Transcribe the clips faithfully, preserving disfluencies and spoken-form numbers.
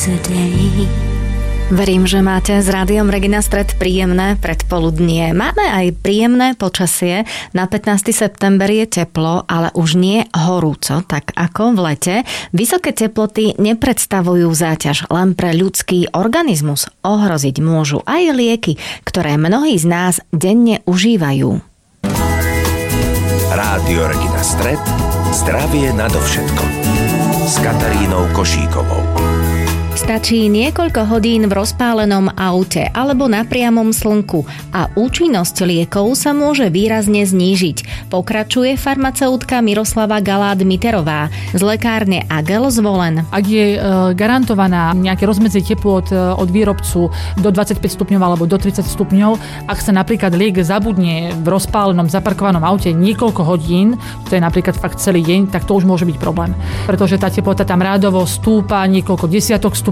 today. Verím, že máte s Rádiom Regina Stred príjemné predpoludnie. Máme aj príjemné počasie. Na pätnásteho september je teplo, ale už nie horúco, tak ako v lete. Vysoké teploty nepredstavujú záťaž len pre ľudský organizmus. Ohroziť môžu aj lieky, ktoré mnohí z nás denne užívajú. Rádio Regina Stred. Zdravie nadovšetko. S Katarínou Košíkovou. Stačí niekoľko hodín v rozpálenom aute alebo na priamom slnku a účinnosť liekov sa môže výrazne znížiť. Pokračuje farmaceutka Miroslava Galát-Miterová z lekárne Agel Zvolen. Ak je e, garantovaná nejaké rozmedzie teplôt e, od výrobcu do dvadsaťpäť stupňov alebo do tridsať stupňov, ak sa napríklad liek zabudne v rozpálenom zaparkovanom aute niekoľko hodín, to je napríklad fakt celý deň, tak to už môže byť problém. Pretože tá teplota tam rádovo stúpa niekoľko desiatok stupňov.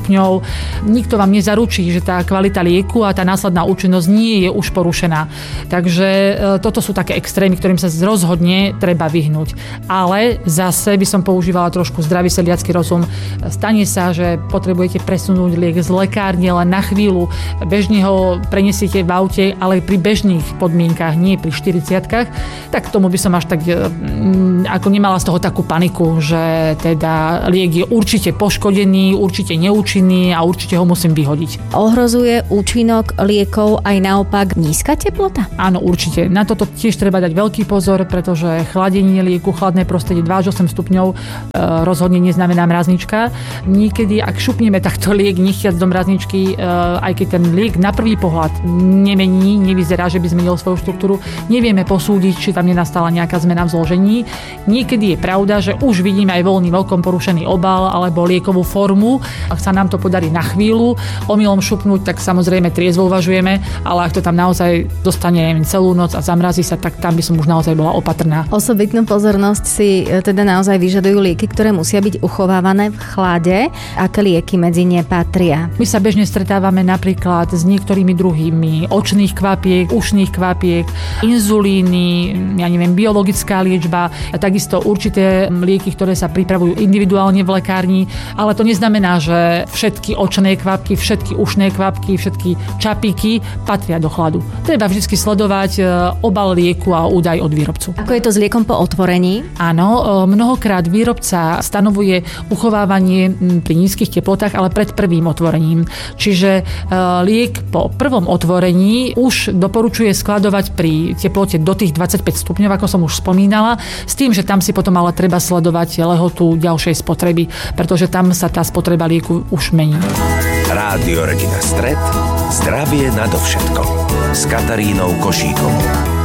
Nikto vám nezaručí, že tá kvalita lieku a tá následná účinnosť nie je už porušená. Takže e, toto sú také extrémy, ktorým sa rozhodne treba vyhnúť. Ale zase by som používala trošku zdravý sedliacky rozum. Stane sa, že potrebujete presunúť liek z lekárne len na chvíľu. Bežne ho prenesiete v aute, ale pri bežných podmienkach, nie pri štyridsiatkach. Tak tomu by som až tak e, ako nemala z toho takú paniku, že teda liek je určite poškodený, určite neúčinný a určite ho musím vyhodiť. Ohrozuje účinok liekov aj naopak nízka teplota? Áno, určite. Na toto tiež treba dať veľký pozor, pretože chladenie lieku, chladné prostredie dva až osem stupňov e, rozhodne neznamená mraznička. Niekedy, ak šupneme takto liek nechtiac do mrazničky, e, aj keď ten liek na prvý pohľad nemení, nevyzerá, že by zmenil svoju štruktúru, nevieme posúdiť, či tam nenastala nejaká zmena v zložení. Niekedy je pravda, že už vidíme aj voľný veľkom porušený obal alebo liekovú formu. Ak sa nám to podarí na chvíľu omylom šupnúť, tak samozrejme triezvo uvažujeme, ale ak to tam naozaj dostane neviem, celú noc a zamrazí sa, tak tam by som už naozaj bola opatrná. Osobitnú pozornosť si teda naozaj vyžadujú lieky, ktoré musia byť uchovávané v chlade. Aké lieky medzi ne patria? My sa bežne stretávame napríklad s niektorými druhými očných kvapiek, ušných kvapiek, inzulíny, ja neviem, biologická liečba, a takisto určité lieky, ktoré sa pripravujú individuálne v lekárni, ale to neznamená, že všetky očné kvapky, všetky ušné kvapky, všetky čapíky patria do chladu. Treba vždy sledovať obal lieku a údaj od výrobcu. Ako je to s liekom po otvorení? Áno, mnohokrát výrobca stanovuje uchovávanie pri nízkych teplotách, ale pred prvým otvorením. Čiže liek po prvom otvorení už doporučuje skladovať pri teplote do tých dvadsaťpäť stupňov, ako som už spomínala, s tým, že tam si potom ale treba sledovať lehotu ďalšej spotreby, pretože tam sa tá spotreba lieku už mení. Rádio Regina Stred. Zdravie nadovšetko. S Katarínou Košíkovou.